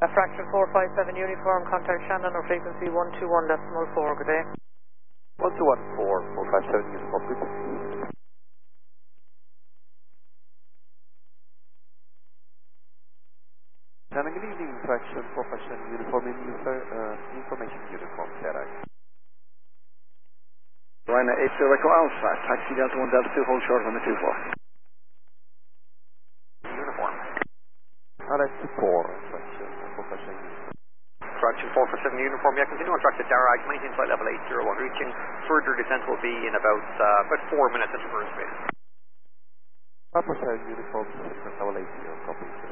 Fraction 457 uniform, contact Shannon or frequency 121.4, good day. 121.457 uniform, good day. Shannon, good evening, Fraction 457 uniform, information uniform, Sarah. Ryanair 80 Echo Alpha, taxi Delta 1 Delta 2, hold short on the 24. Uniform. Alright, 4, Fraction 457 uniform. Fraction 457 uniform, yeah, continue on track to Darragh, maintain flight level 801, reaching further descent will be in about 4 minutes into first base. 5% uniform, level 80, copy.